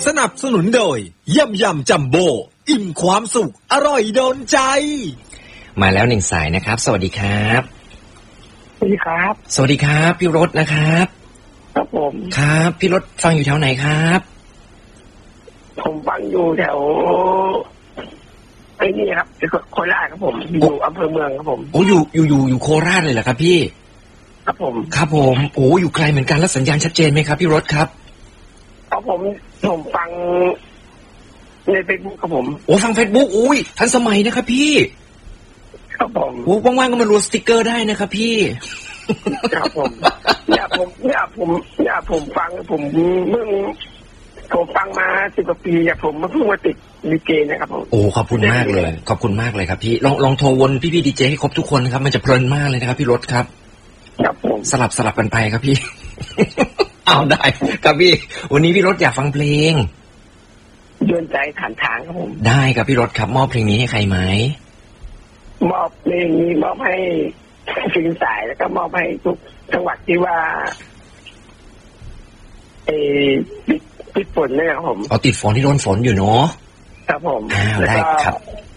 สนับสนุนโดยยำจัมโบ้อิ่มความสุขอร่อยโดนใจมาแล้ว1สายนะครับสวัสดีครับสวัสดีครับสวัสดีครับพี่รถนะครับครับผมครับพี่รถฟังอยู่แถวไหนครับผมฟังอยู่แถวไอ้นี่ครับโคราชครับผมอยู่อำเภอเมืองครับผมโอ้อยู่โคราชเลยเหรอครับพี่ครับผมครับผมโอ้อยู่ไกลเหมือนกันแล้วสัญญาณชัดเจนไหมครับพี่รถครับครับผมฟังในเฟซบุ๊กครับผมโอ้ฟังเฟซบุ๊กอุ้ยทันสมัยนะครับพี่ครับผมโอ้ว่างๆก็มารัวสติ๊กเกอร์ได้นะครับพี่ครับผมผมฟังผมฟังมา10 กว่าปีผมเพิ่งมาติดดีเจนะครับผมโอ้ขอบคุณมากเลยขอบคุณมากเลยครับพี่ลองโทรวนพี่ดีเจให้ครบทุกคนนะครับมันจะเพลินมากเลยนะครับพี่รถครับครับผมสลับกันไปครับพี่เอาได้ครับพี่วันนี้พี่รถอยากฟังเพลงยวนใจฐานทางครับผมได้ครับพี่รถครับมอบเพลงนี้ให้ใครไหมมอบเพลงนี้มอบให้ฟิงสายแล้วก็มอบให้ทุกจังหวัดที่ว่าติดฝนเนี่ยครับผมติดฝนที่โดนฝนอยู่เนาะครับผมได้ครับ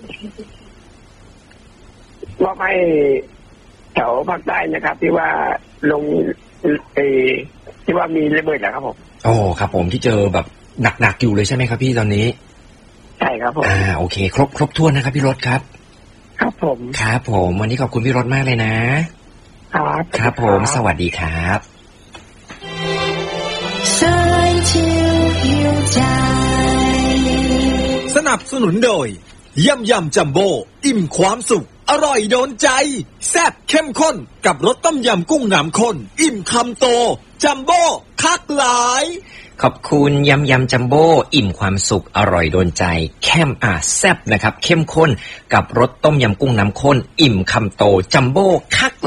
มอบให้แถวภาคใต้นะครับที่ว่าลงที่ว่ามีระเบิดนะครับผมโอ้ครับผมที่เจอแบบหนักอยู่เลยใช่ไหมครับพี่ตอนนี้ใช่ครับผมโอเคครบถ้วนนะครับพี่รถครับครับผมครับผมวันนี้ขอบคุณพี่รถมากเลยนะครับครับผมสวัสดีครับสนับสนุนโดยยำจัมโบ้อิ่มความสุขอร่อยโดนใจแซ่บเข้มข้นกับรสต้มยำกุ้งน้ำข้นอิ่มคำโตจัมโบ้คักหลายขอบคุณยำจัมโบ้อิ่มความสุขอร่อยโดนใจแซ่บนะครับเข้มข้นกับรสต้มยำกุ้งน้ำข้นอิ่มคำโตจัมโบ้คัก